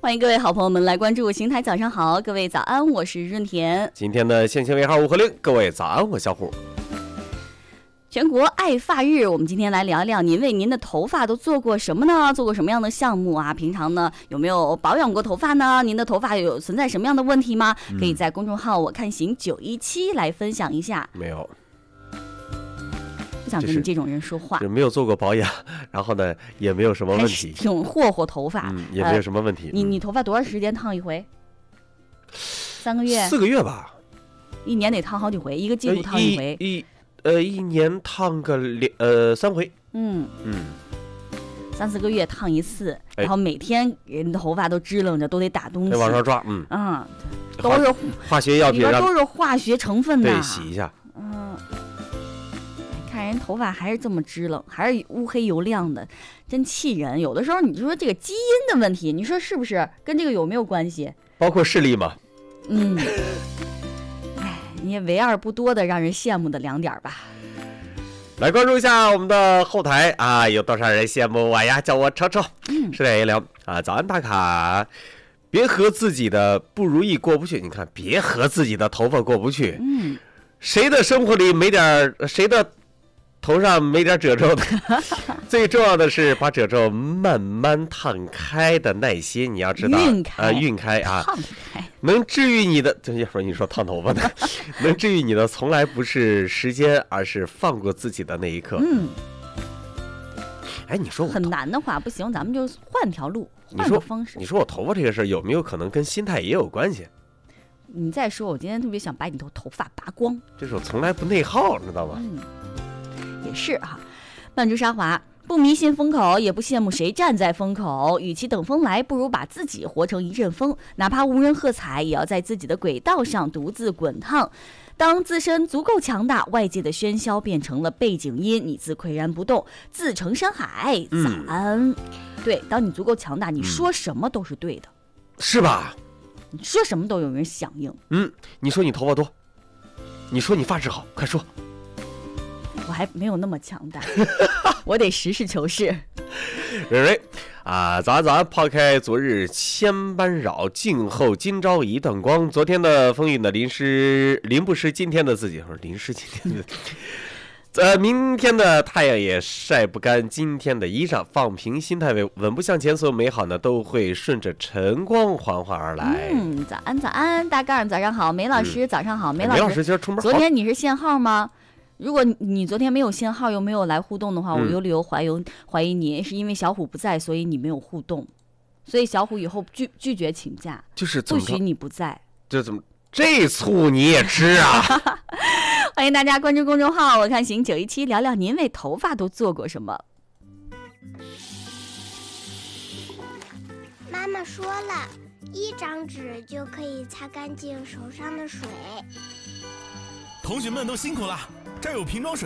欢迎各位好朋友们来关注邢台早上好，各位早安，我是润田。 今天的县情尾号5和0，各位早安，我小虎。 全国爱发日，我们今天来聊一聊，您为您的头发都做过什么呢？做过什么样的项目啊？平常呢有没有保养过头发呢？您的头发有存在什么样的问题吗？可以在公众号我看行917来分享一下。 没有， 不想跟你这种人说话。 没有做过保养，然后呢也没有什么问题， 挺霍霍头发， 也没有什么问题。 你头发多长时间烫一回？3个月 ？4个月吧。 一年得烫好几回，一个季度烫一回。 一年烫个3回。 3、4个月烫一次，然后每天人的头发都支棱着，都得打东西， 往上抓。 都是化学药品， 里边都是化学成分的。 对，洗一下。 看人头发还是这么支棱，还是乌黑油亮的，真气人。有的时候你说这个基因的问题，你说是不是跟这个有没有关系？ 包括视力嘛。 你也为而不多的让人羡慕的2点吧。 来关注一下我们的后台啊，有多少人羡慕我呀？叫我瞅瞅。是的，聊啊，早安打卡。别和自己的不如意过不去，你看，别和自己的头发过不去。谁的生活里没点，谁的头上没点褶皱的？最重要的是把褶皱慢慢烫开的耐心，你要知道，晕开啊， 烫开， 能治愈你的。要说你说烫头发呢，能治愈你的从来不是时间，而是放过自己的那一刻。你说我很难的话，不行，咱们就换条路，换个方式。 你说我头发这个事儿有没有可能跟心态也有关系？ 你再说，我今天特别想把你头发拔光。 这是我从来不内耗，你知道吗？ 也是哈。曼珠沙华不迷信风口，也不羡慕谁站在风口。与其等风来，不如把自己活成一阵风，哪怕无人喝彩，也要在自己的轨道上独自滚烫。当自身足够强大，外界的喧嚣变成了背景音，你自岿然不动，自成山海。早安。对，当你足够强大，你说什么都是对的， 是吧？ 你说什么都有人响应。 你说你头发多，你说你发质好，快说。 我还没有那么强大，我得实事求是。 蕊蕊啊，早安！抛开昨日千般扰，静候今朝一段光。昨天的风雨呢，淋不湿今天的自己，淋湿今天的。明天的太阳也晒不干今天的衣裳，放平心态，稳步向前，所有美好呢都会顺着晨光缓缓而来。 早安，大盖早上好，梅老师早上好，梅老师今儿出门好。 昨天你是限号吗？如果你昨天没有限号又没有来互动的话，我有理由怀疑你是因为小虎不在，所以你没有互动，所以小虎以后拒绝请假， 就是不许你不在。 这怎么这醋你也吃啊？ 欢迎大家关注公众号我看行917，聊聊您为头发都做过什么。 妈妈说了，1张纸就可以擦干净手上的水。 同学们都辛苦了，这儿有瓶装水。